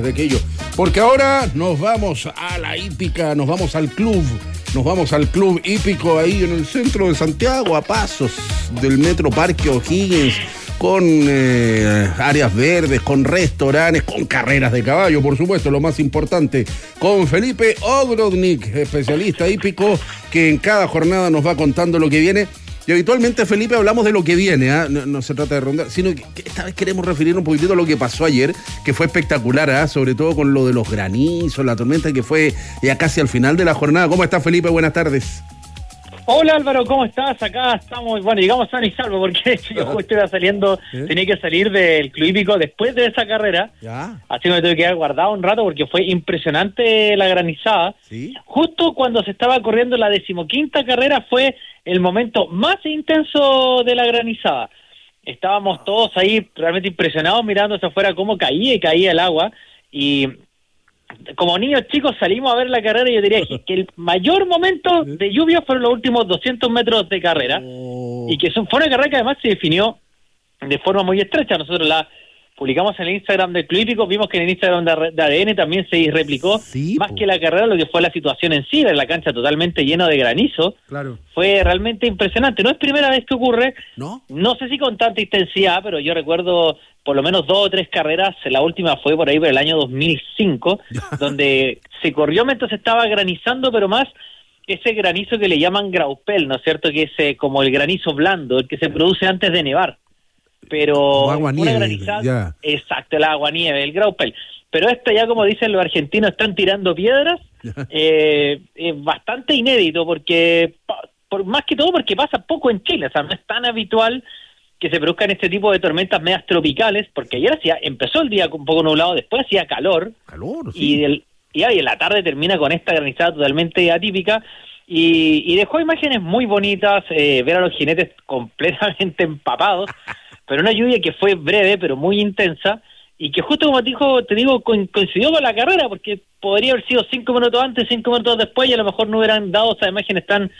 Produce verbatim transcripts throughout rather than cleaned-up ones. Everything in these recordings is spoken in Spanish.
de aquello. Porque ahora nos vamos a la hípica, nos vamos al club, nos vamos al club hípico ahí en el centro de Santiago, a pasos del Metro Parque O'Higgins, con eh, áreas verdes, con restaurantes, con carreras de caballo, por supuesto, lo más importante, con Felipe Ogrodnik, especialista hípico, que en cada jornada nos va contando lo que viene. Y habitualmente, Felipe, hablamos de lo que viene, ¿eh? no, no se trata de rondar, sino que, que esta vez queremos referirnos un poquitito a lo que pasó ayer, que fue espectacular, ¿eh? Sobre todo con lo de los granizos, la tormenta que fue ya casi al final de la jornada. ¿Cómo está, Felipe? Buenas tardes. Hola Álvaro, ¿cómo estás? Acá estamos, bueno, llegamos sano y salvo porque yo justo iba saliendo, ¿Eh? tenía que salir del club hípico después de esa carrera, ¿Ya? así que me tuve que quedar guardado un rato porque fue impresionante la granizada. ¿Sí? Justo cuando se estaba corriendo la decimoquinta carrera fue el momento más intenso de la granizada. Estábamos todos ahí realmente impresionados mirando hacia afuera cómo caía y caía el agua, y como niños chicos salimos a ver la carrera y yo diría que el mayor momento de lluvia fueron los últimos doscientos metros de carrera, oh. y que fue una carrera que además se definió de forma muy estrecha. Nosotros la publicamos en el Instagram del Club Hípico, vimos que en el Instagram de A D N también se replicó, sí, más po. que la carrera, lo que fue la situación en sí, de la cancha totalmente llena de granizo. Claro. Fue realmente impresionante. No es primera vez que ocurre, ¿no? No sé si con tanta intensidad, pero yo recuerdo por lo menos dos o tres carreras. La última fue por ahí por el año dos mil cinco, donde se corrió mientras estaba granizando, pero más ese granizo que le llaman graupel, ¿no es cierto? Que es eh, como el granizo blando, el que se produce antes de nevar. Pero agua una nieve, granizada, ya. Exacto, el agua nieve, el graupel. Pero esto ya, como dicen los argentinos, están tirando piedras. eh, es bastante inédito porque, por, más que todo porque pasa poco en Chile, o sea, no es tan habitual que se produzcan este tipo de tormentas medias tropicales, porque ayer hacía, empezó el día un poco nublado, después hacía calor, calor sí. y, el, y ahí en la tarde termina con esta granizada totalmente atípica, y, y dejó imágenes muy bonitas, eh, ver a los jinetes completamente empapados, pero una lluvia que fue breve, pero muy intensa, y que justo como te dijo, te digo, coincidió con la carrera, porque podría haber sido cinco minutos antes, cinco minutos después, y a lo mejor no hubieran dado esas imágenes tan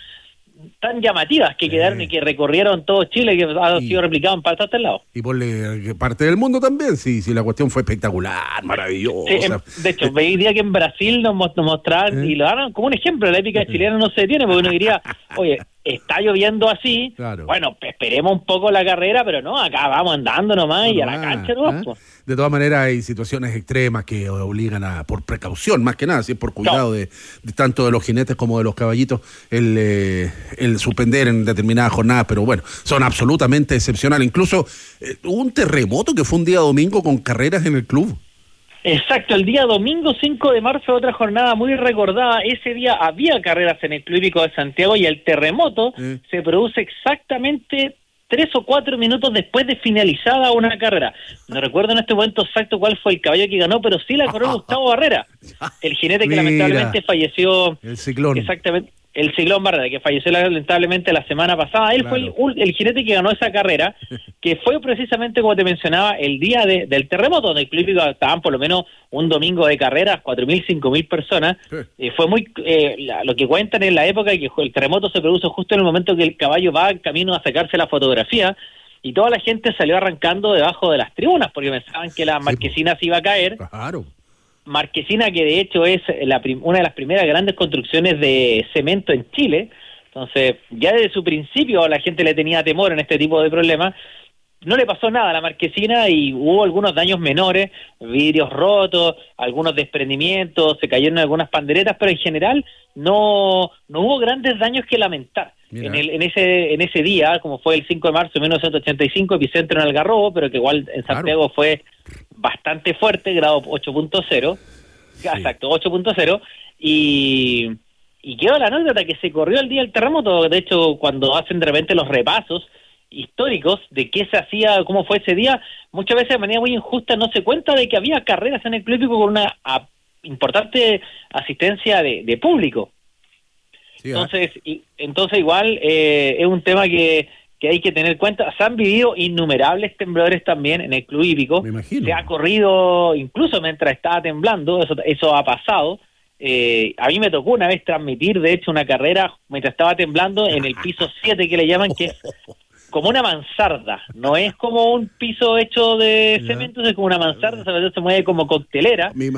tan llamativas que quedaron eh. y que recorrieron todo Chile, que ha sido replicado en parte hasta el lado. Y por le, parte del mundo también, sí, sí, la cuestión fue espectacular, maravillosa. Sí, en, de hecho, veía que en Brasil nos, nos mostraban, eh. y lo daban como un ejemplo, la épica chilena no se detiene, porque uno diría, oye, está lloviendo así, claro. bueno, esperemos un poco la carrera, pero no, acá vamos andando nomás no, y a la cancha no, ¿eh? pues. De todas maneras hay situaciones extremas que obligan a, por precaución más que nada, ¿sí? por cuidado no. de, de tanto de los jinetes como de los caballitos, el, eh, el suspender en determinadas jornadas, pero bueno, son absolutamente excepcionales. Incluso eh, hubo un terremoto que fue un día domingo con carreras en el club. Exacto, el día domingo cinco de marzo, otra jornada muy recordada. Ese día había carreras en el Club Hípico de Santiago y el terremoto eh. se produce exactamente tres o cuatro minutos después de finalizada una carrera. No recuerdo en este momento exacto cuál fue el caballo que ganó, pero sí la corrió Gustavo Barrera, el jinete que Mira, lamentablemente falleció. El ciclón. Exactamente. El Ciclón Barrera, que falleció lamentablemente la semana pasada. Él claro. fue el, el jinete que ganó esa carrera, que fue precisamente, como te mencionaba, el día de, del terremoto, donde el Club Hípico estaban por lo menos un domingo de carreras, cuatro mil, cinco mil personas. Sí. Eh, fue muy, eh, la, lo que cuentan en la época, que el terremoto se produjo justo en el momento que el caballo va en camino a sacarse la fotografía, y toda la gente salió arrancando debajo de las tribunas, porque pensaban que la marquesina sí, se iba a caer. Claro. Marquesina que de hecho es la prim- una de las primeras grandes construcciones de cemento en Chile. Entonces ya desde su principio la gente le tenía temor en este tipo de problemas. No le pasó nada a la marquesina y hubo algunos daños menores, vidrios rotos, algunos desprendimientos, se cayeron algunas panderetas, pero en general no no hubo grandes daños que lamentar. En, el, en ese en ese día, como fue el cinco de marzo de mil novecientos ochenta y cinco, epicentro en Algarrobo, pero que igual en Santiago claro. fue bastante fuerte, grado ocho punto cero, sí. exacto, ocho punto cero, y, y quedó la anécdota que se corrió el día del terremoto. De hecho, cuando hacen de repente los repasos históricos de qué se hacía, cómo fue ese día, muchas veces de manera muy injusta no se cuenta de que había carreras en el Club Hípico con una a, importante asistencia de, de público. Sí, entonces, ¿eh? y, entonces igual eh, es un tema que, que hay que tener en cuenta. Se han vivido innumerables temblores también en el Club Hípico. Me imagino. Se ha corrido incluso mientras estaba temblando, eso, eso ha pasado. Eh, a mí me tocó una vez transmitir, de hecho, una carrera mientras estaba temblando en el piso siete, que le llaman, que es como una mansarda, no es como un piso hecho de cemento, es como una mansarda, se mueve como coctelera.